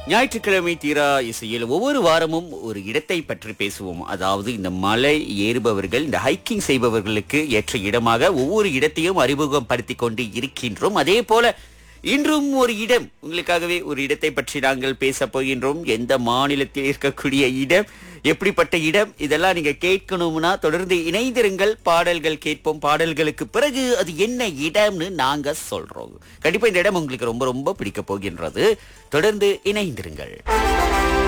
ஞாயிற்றுக்கிழமை தீரா இசையில் ஒவ்வொரு வாரமும் ஒரு இடத்தை பற்றி பேசுவோம். அதாவது இந்த மலை ஏறுபவர்கள், இந்த ஹைக்கிங் செய்பவர்களுக்கு ஏற்ற இடமாக ஒவ்வொரு இடத்தையும் அறிமுகப்படுத்திக் கொண்டு இருக்கின்றோம். அதே போல இன்றும் ஒரு இடம், உங்களுக்காகவே ஒரு இடத்தை பற்றி நாங்கள் பேச போகின்றோம். எந்த மாநிலத்தில் இருக்கக்கூடிய இடம், எப்படிப்பட்ட இடம், இதெல்லாம் நீங்க கேட்கணும்னா தொடர்ந்து இணைந்திருங்கள். பாடல்கள் கேட்போம். பாடல்களுக்கு பிறகு அது என்ன இடம்னு நாங்க சொல்றோம். கண்டிப்பா இந்த இடம் உங்களுக்கு ரொம்ப ரொம்ப பிடிக்க போகின்றது. தொடர்ந்து இணைந்திருங்கள்.